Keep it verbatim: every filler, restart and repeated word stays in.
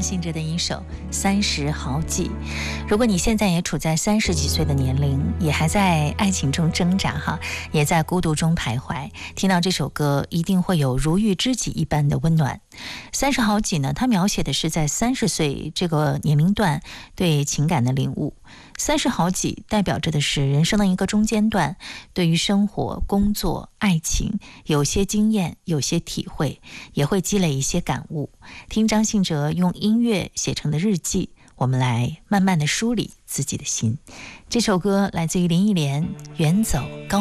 张信哲的一首《三十好几》。如果你现在也处在三十几岁的年龄，也还在爱情中挣扎哈，也在孤独中徘徊，听到这首歌一定会有如遇知己一般的温暖。三十好几呢，它描写的是在三十岁这个年龄段对情感的领悟。三十好几代表着的是人生的一个中间段，对于生活、工作、爱情有些经验，有些体会，也会积累一些感悟。听张信哲用音乐写成的日记，我们来慢慢的梳理自己的心。这首歌来自于林忆莲《远走高